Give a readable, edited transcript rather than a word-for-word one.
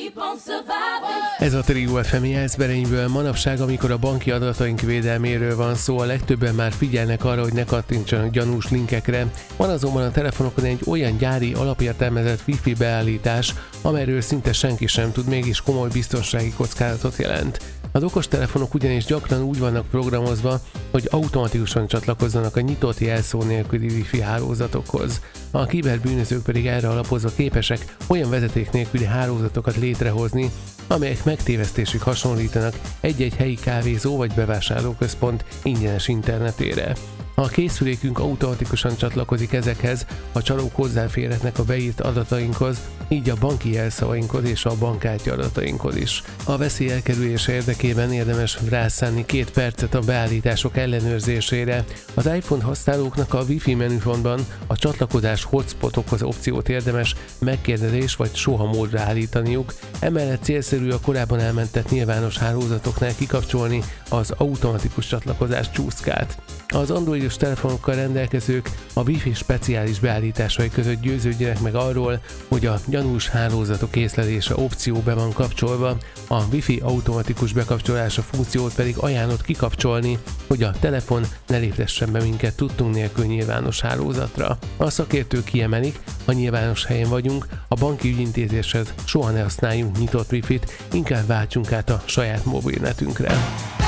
Ez a Trio FM jelzberényből. Manapság, amikor a banki adataink védelméről van szó, a legtöbben már figyelnek arra, hogy ne kattintsanak gyanús linkekre. Van azonban a telefonokon egy olyan gyári alapértelmezett Wi-Fi beállítás, amelyről szinte senki sem tud, mégis komoly biztonsági kockázatot jelent. Az okostelefonok ugyanis gyakran úgy vannak programozva, hogy automatikusan csatlakozzanak a nyitott jelszó nélküli Wi-Fi hálózatokhoz. A kiberbűnözők pedig erre alapozva képesek olyan vezeték nélküli hálózatokat létrehozni, amelyek megtévesztésig hasonlítanak egy-egy helyi kávézó vagy bevásárlóközpont ingyenes internetére. Ha a készülékünk automatikusan csatlakozik ezekhez, a csalók hozzáférhetnek a beírt adatainkhoz, így a banki jelszavainkhoz és a bankkártya adatainkhoz is. A veszély elkerülése érdekében érdemes rászánni 2 percet a beállítások ellenőrzésére. Az iPhone használóknak a Wi-Fi menüpontban a csatlakozás hotspotokhoz opciót érdemes megkérdezés vagy soha módra állítaniuk. Emellett célszerű a korábban elmentett nyilvános hálózatoknál kikapcsolni az automatikus csatlakozás csúszkát. Az androidos telefonokkal rendelkezők a Wi-Fi speciális beállításai között győződjenek meg arról, hogy a gyanús hálózatok észlelése opció be van kapcsolva, a Wi-Fi automatikus bekapcsolása funkciót pedig ajánlott kikapcsolni, hogy a telefon ne léptessen be minket tudtunk nélkül nyilvános hálózatra. A szakértők kiemelik, ha nyilvános helyen vagyunk, a banki ügyintézéshez soha ne használjunk nyitott Wi-Fit, inkább váltsunk át a saját mobilnetünkre.